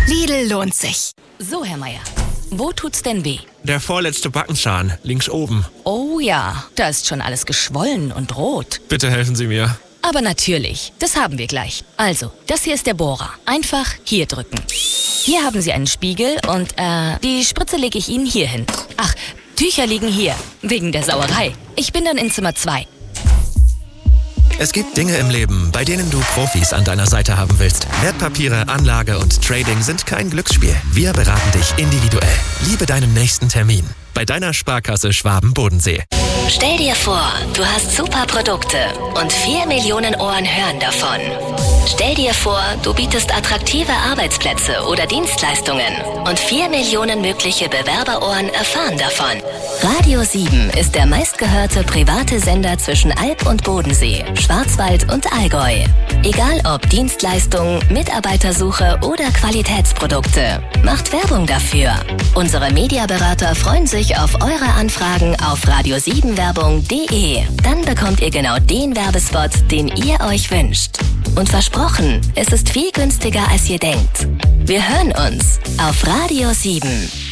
Lidl lohnt sich. So, Herr Meier, wo tut's denn weh? Der vorletzte Backenzahn, links oben. Oh ja, da ist schon alles geschwollen und rot. Bitte helfen Sie mir. Aber natürlich, das haben wir gleich. Also, das hier ist der Bohrer. Einfach hier drücken. Hier haben Sie einen Spiegel und die Spritze lege ich Ihnen hier hin. Ach, Tücher liegen hier, wegen der Sauerei. Ich bin dann in Zimmer 2. Es gibt Dinge im Leben, bei denen du Profis an deiner Seite haben willst. Wertpapiere, Anlage und Trading sind kein Glücksspiel. Wir beraten dich individuell. Liebe deinen nächsten Termin. Bei deiner Sparkasse Schwaben-Bodensee. Stell dir vor, du hast super Produkte und 4 Millionen Ohren hören davon. Stell dir vor, du bietest attraktive Arbeitsplätze oder Dienstleistungen und 4 Millionen mögliche Bewerberohren erfahren davon. Radio 7 ist der meistgehörte private Sender zwischen Alb und Bodensee, Schwarzwald und Allgäu. Egal ob Dienstleistungen, Mitarbeitersuche oder Qualitätsprodukte, macht Werbung dafür. Unsere Mediaberater freuen sich auf eure Anfragen auf radio7werbung.de. Dann bekommt ihr genau den Werbespot, den ihr euch wünscht. Und versprochen, es ist viel günstiger, als ihr denkt. Wir hören uns auf Radio 7.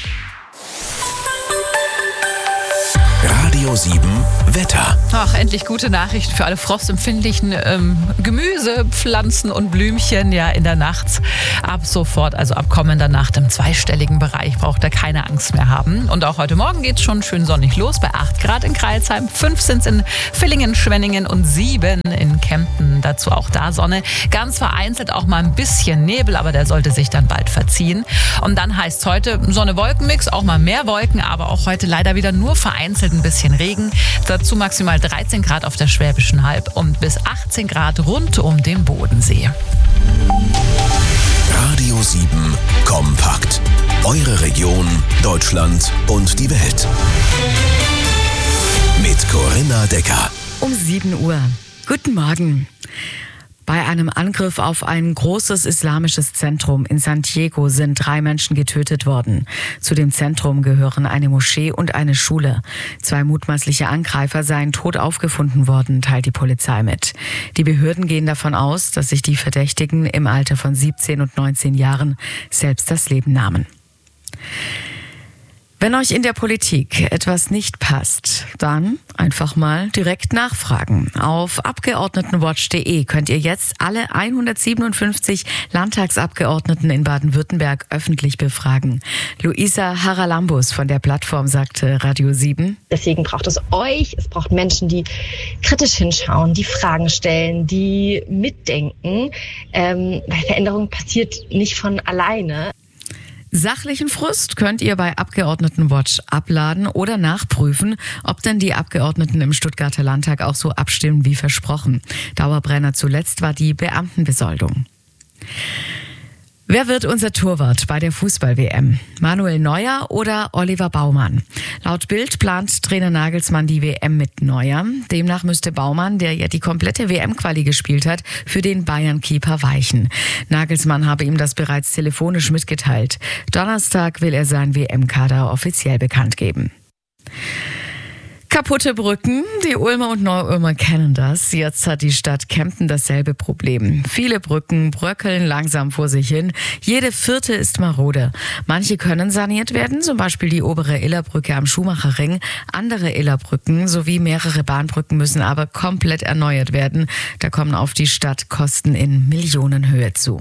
Radio 7 Wetter. Ach, endlich gute Nachrichten für alle frostempfindlichen Gemüse, Pflanzen und Blümchen. Ja, in der Nacht ab sofort, also ab kommender Nacht im zweistelligen Bereich, braucht ihr keine Angst mehr haben. Und auch heute Morgen geht es schon schön sonnig los. Bei 8 Grad in Crailsheim, 5 sind es in Villingen, Schwenningen und 7 in Kempten. Dazu auch da Sonne. Ganz vereinzelt auch mal ein bisschen Nebel, aber der sollte sich dann bald verziehen. Und dann heißt es heute Sonne-Wolken-Mix, auch mal mehr Wolken, aber auch heute leider wieder nur vereinzelt ein bisschen Regen. Dazu maximal 13 Grad auf der Schwäbischen Alb und bis 18 Grad rund um den Bodensee. Radio 7 kompakt. Eure Region, Deutschland und die Welt. Mit Corinna Decker. Um 7 Uhr. Guten Morgen. Bei einem Angriff auf ein großes islamisches Zentrum in San Diego sind 3 Menschen getötet worden. Zu dem Zentrum gehören eine Moschee und eine Schule. 2 mutmaßliche Angreifer seien tot aufgefunden worden, teilt die Polizei mit. Die Behörden gehen davon aus, dass sich die Verdächtigen im Alter von 17 und 19 Jahren selbst das Leben nahmen. Wenn euch in der Politik etwas nicht passt, dann einfach mal direkt nachfragen. Auf abgeordnetenwatch.de könnt ihr jetzt alle 157 Landtagsabgeordneten in Baden-Württemberg öffentlich befragen. Luisa Haralambus von der Plattform sagte Radio 7. Deswegen braucht es euch, es braucht Menschen, die kritisch hinschauen, die Fragen stellen, die mitdenken, weil Veränderung passiert nicht von alleine. Sachlichen Frust könnt ihr bei Abgeordnetenwatch abladen oder nachprüfen, ob denn die Abgeordneten im Stuttgarter Landtag auch so abstimmen wie versprochen. Dauerbrenner zuletzt war die Beamtenbesoldung. Wer wird unser Torwart bei der Fußball-WM? Manuel Neuer oder Oliver Baumann? Laut Bild plant Trainer Nagelsmann die WM mit Neuer. Demnach müsste Baumann, der ja die komplette WM-Quali gespielt hat, für den Bayern-Keeper weichen. Nagelsmann habe ihm das bereits telefonisch mitgeteilt. Donnerstag will er seinen WM-Kader offiziell bekannt geben. Kaputte Brücken, die Ulmer und Neu-Ulmer kennen das. Jetzt hat die Stadt Kempten dasselbe Problem. Viele Brücken bröckeln langsam vor sich hin. Jede 4. ist marode. Manche können saniert werden, zum Beispiel die obere Illerbrücke am Schumacherring. Andere Illerbrücken sowie mehrere Bahnbrücken müssen aber komplett erneuert werden. Da kommen auf die Stadt Kosten in Millionenhöhe zu.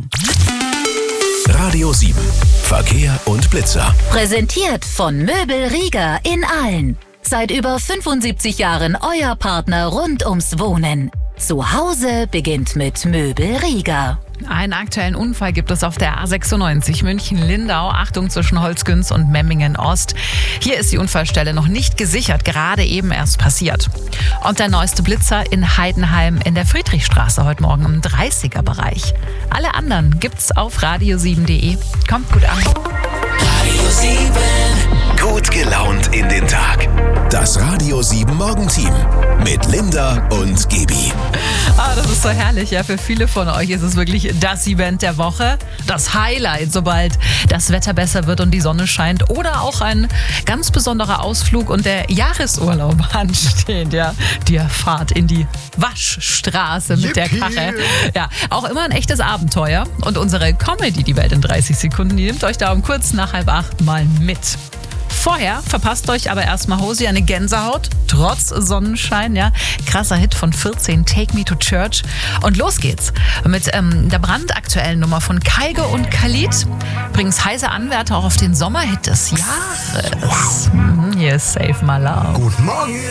Radio 7. Verkehr und Blitzer. Präsentiert von Möbel Rieger in Aalen. Seit über 75 Jahren euer Partner rund ums Wohnen. Zu Hause beginnt mit Möbel Rieger. Einen aktuellen Unfall gibt es auf der A96 München-Lindau. Achtung zwischen Holzgünz und Memmingen-Ost. Hier ist die Unfallstelle noch nicht gesichert, gerade eben erst passiert. Und der neueste Blitzer in Heidenheim in der Friedrichstraße heute Morgen im 30er-Bereich. Alle anderen gibt's auf radio7.de. Kommt gut an. Radio 7. Gut gelaunt in den Tag. Das Radio 7 Morgenteam mit Linda und Gaby. Das ist so herrlich. Ja, für viele von euch ist es wirklich das Event der Woche. Das Highlight, sobald das Wetter besser wird und die Sonne scheint. Oder auch ein ganz besonderer Ausflug und der Jahresurlaub ansteht. Ja, die Fahrt in die Waschstraße mit der Karre. Ja, auch immer ein echtes Abenteuer. Und unsere Comedy, die Welt in 30 Sekunden, die nimmt euch da um kurz nach 7:30 mal mit. Vorher verpasst euch aber erstmal Hosi eine Gänsehaut, trotz Sonnenschein, ja. Krasser Hit von 14, Take Me to Church. Und los geht's mit der brandaktuellen Nummer von Kygo und Khalid. Übrigens heiße Anwärter auch auf den Sommerhit des Jahres. Hier ist Save My Love. Guten Morgen.